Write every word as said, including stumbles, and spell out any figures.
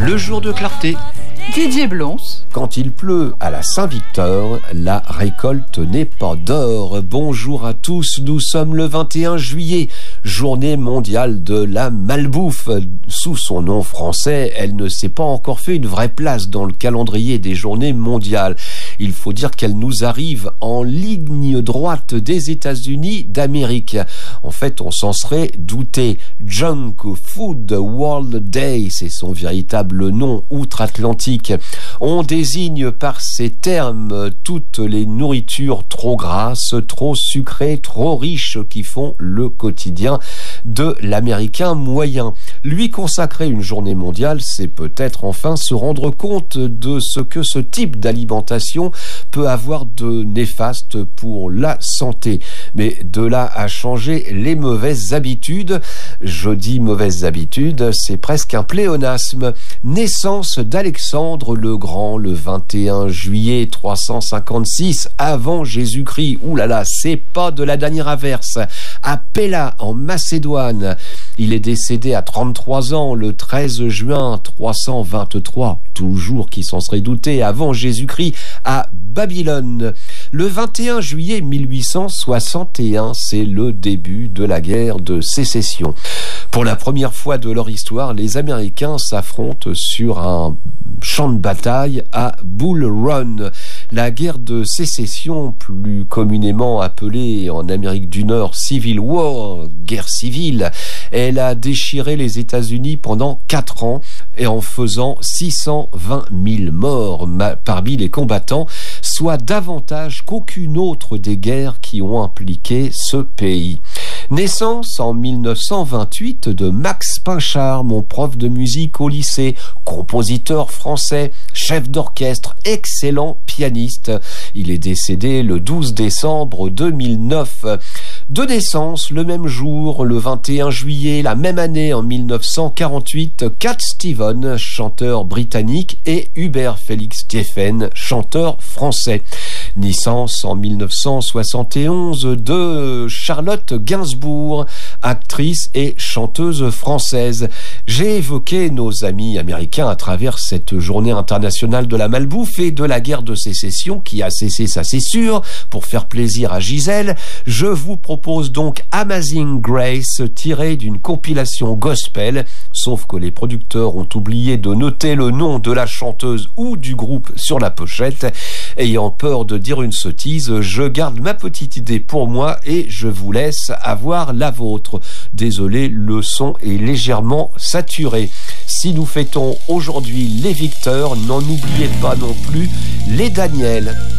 Le jour de clarté. Didier Blons. Quand il pleut à la Saint-Victor, la récolte n'est pas d'or. Bonjour à tous, nous sommes le vingt et un juillet, journée mondiale de la malbouffe. Sous son nom français, elle ne s'est pas encore fait une vraie place dans le calendrier des journées mondiales. Il faut dire qu'elle nous arrive en ligne droite des États-Unis d'Amérique. En fait, on s'en serait douté. Junk Food World Day, c'est son véritable nom outre-Atlantique. On désigne par ces termes toutes les nourritures trop grasses, trop sucrées, trop riches qui font le quotidien de l'Américain moyen. Lui consacrer une journée mondiale, c'est peut-être enfin se rendre compte de ce que ce type d'alimentation peut avoir de néfaste pour la santé. Mais de là à changer les mauvaises habitudes, je dis mauvaises habitudes, c'est presque un pléonasme. Naissance d'Alexandre le Grand le vingt et un juillet trois cent cinquante-six avant Jésus-Christ. Ouh là là, c'est pas de la dernière averse. À Pella en Macédoine. Il est décédé à trente-trois ans le treize juin trois cent vingt-trois, toujours qui s'en serait douté, avant Jésus-Christ, à Babylone. Le vingt et un juillet mille huit cent soixante et un, c'est le début de la guerre de sécession. Pour la première fois de leur histoire, les Américains s'affrontent sur un champ de bataille à Bull Run. La guerre de sécession, plus communément appelée en Amérique du Nord Civil War, guerre civile, elle a déchiré les États-Unis pendant quatre ans et en faisant six cent vingt mille morts parmi les combattants, soit davantage qu'aucune autre des guerres qui ont impliqué ce pays. Naissance en mille neuf cent vingt-huit de Max Pinchard, mon prof de musique au lycée, compositeur français, chef d'orchestre, excellent pianiste. Il est décédé le douze décembre deux mille neuf. De naissance, le même jour, le vingt et un juillet, la même année, en mille neuf cent quarante-huit, Cat Stevens, chanteur britannique, et Hubert Félix Thieffen, chanteur français. Naissance en mille neuf cent soixante et onze de Charlotte Gainsbourg, actrice et chanteuse française. J'ai évoqué nos amis américains à travers cette journée internationale de la malbouffe et de la guerre de sécession qui a cessé, ça c'est sûr, pour faire plaisir à Gisèle. Je vous propose donc Amazing Grace, tiré d'une compilation gospel, sauf que les producteurs ont oublié de noter le nom de la chanteuse ou du groupe sur la pochette. Ayant peur de dire une sottise, je garde ma petite idée pour moi et je vous laisse avoir la vôtre. Désolé, le son est légèrement saturé. Si nous fêtons aujourd'hui les Victeurs, n'en oubliez pas non plus les Daniel.